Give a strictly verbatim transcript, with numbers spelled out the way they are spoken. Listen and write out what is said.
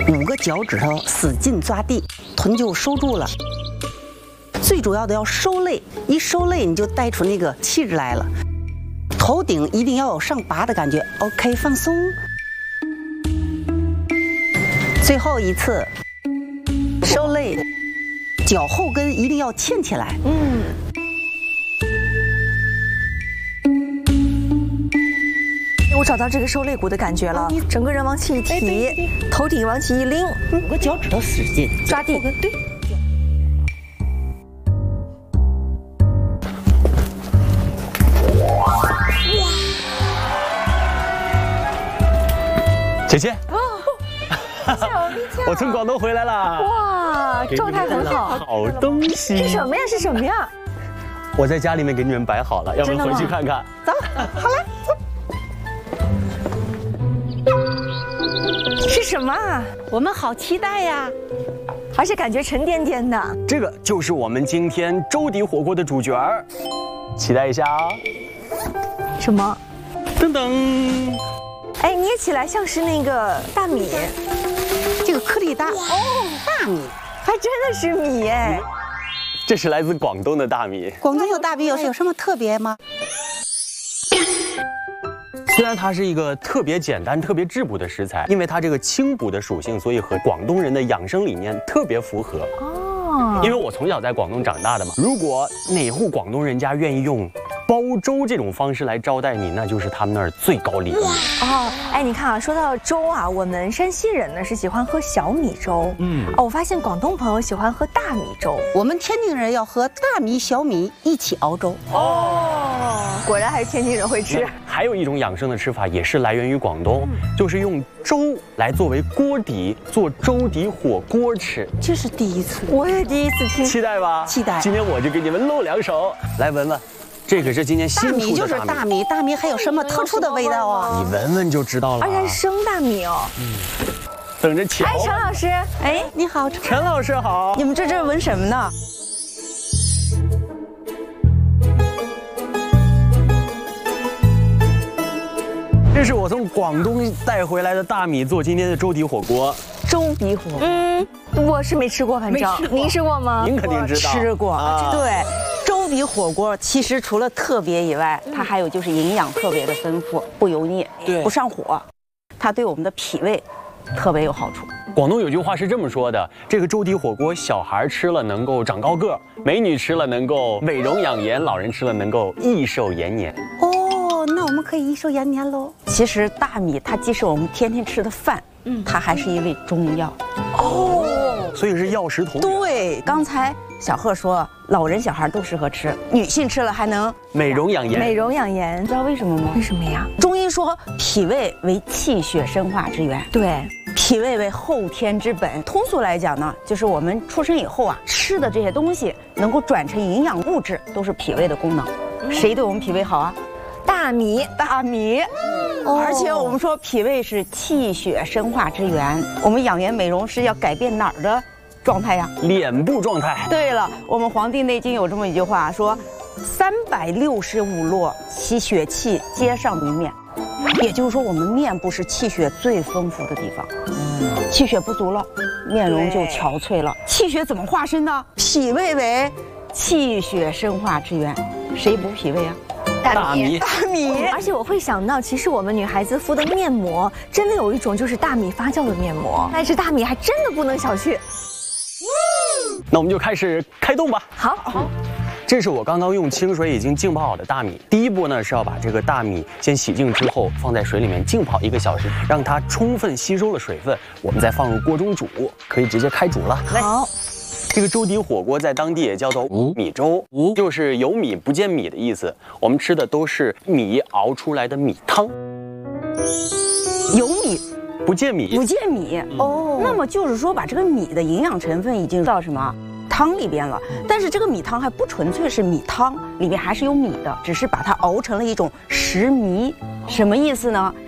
五个脚趾头使劲抓地，臀就收住了。最主要的要收肋，一收肋你就带出那个气质来了。头顶一定要有上拔的感觉 ，OK， 放松。最后一次收肋，脚后跟一定要欠起来。嗯。 我找到这个收肋骨的感觉了，整个人往起一提，头顶往起一拎， 五个脚趾头使劲抓地，对。 姐姐， 哦，吓我一跳！ 我从广东回来了。 哇，状态很好。 好东西。 是什么呀？是什么呀？ 我在家里面给你们摆好了，要不回去看看？ 走，好了，走。 是什么啊？ 我们好期待呀！ 而且感觉沉甸甸的。 这个就是我们今天粥底火锅的主角儿，期待一下啊！ 什么？ 噔噔！ 哎，捏起来像是那个大米， 这个颗粒大哦，大米， 还真的是米哎。 这是来自广东的大米。 广东的大米有有什么特别吗？ 虽然它是一个特别简单、特别质朴的食材，因为它这个清补的属性，所以和广东人的养生理念特别符合。哦，因为我从小在广东长大的嘛，如果哪户广东人家愿意用煲粥这种方式来招待你，那就是他们那儿最高礼遇。 哦，哎，你看啊，说到粥啊，我们山西人呢是喜欢喝小米粥。嗯，哦，我发现广东朋友喜欢喝大米粥， 我们天津人要喝大米、小米一起熬粥。 哦，果然还是天津人会吃。 还有一种养生的吃法，也是来源于广东，就是用粥来作为锅底做粥底火锅吃。 这是第一次， 我也第一次听， 期待吧？ 期待。 今天我就给你们露两手，来闻闻。这可是今年新出的大米， 就是大米，大米还有什么特殊的味道啊？ 你闻闻就知道了。 而且是生大米哦。嗯， 等着瞧。 哎，陈老师，哎， 你好， 陈老师好。 你们这这闻什么呢？ 这是我从广东带回来的大米，做今天的粥底火锅。 粥底火锅，嗯，我是没吃过，反正您吃过吗？ 您肯定知道。 吃过，啊、对。粥底火锅其实除了特别以外，它还有就是营养特别的丰富，不油腻， 对， 不上火，它对我们的脾胃特别有好处。 广东有句话是这么说的：这个粥底火锅，小孩吃了能够长高个，美女吃了能够美容养颜，老人吃了能够益寿延年。 哦，那我们可以益寿延年喽。其实大米它既是我们天天吃的饭，嗯，它还是一味中药。 哦，所以是药食同源。 对，刚才小贺说，老人小孩都适合吃，女性吃了还能美容养颜。 美容养颜， 你知道为什么吗？ 为什么呀？ 中医说脾胃为气血生化之源， 对， 脾胃为后天之本。通俗来讲呢，就是我们出生以后啊，吃的这些东西能够转成营养物质，都是脾胃的功能。嗯、谁对我们脾胃好啊？ 大米， 大米。哦、而且我们说脾胃是气血生化之源，我们养颜美容是要改变哪儿的状态呀？ 脸部状态。 对了，我们《黄帝内经》有这么一句话说：“三百六十五络，其血气皆上于面。”也就是说，我们面部是气血最丰富的地方。嗯，气血不足了，面容就憔悴了。气血怎么化身呢？脾胃为气血生化之源，谁补脾胃啊？ 大米， 大米。而且我会想到，其实我们女孩子敷的面膜，真的有一种就是大米发酵的面膜，但是大米还真的不能小觑。 那我们就开始开动吧。 好，好。 这是我刚刚用清水已经浸泡好的大米。第一步呢是要把这个大米先洗净之后，放在水里面浸泡一个小时，让它充分吸收了水分。我们再放入锅中煮，可以直接开煮了。 好。 这个粥底火锅在当地也叫做无米粥，无就是有米不见米的意思。我们吃的都是米熬出来的米汤。 有米不见米， 不见米哦。那么就是说，把这个米的营养成分已经到什么汤里边了。但是这个米汤还不纯粹是米汤，里面还是有米的，只是把它熬成了一种食糜。什么意思呢？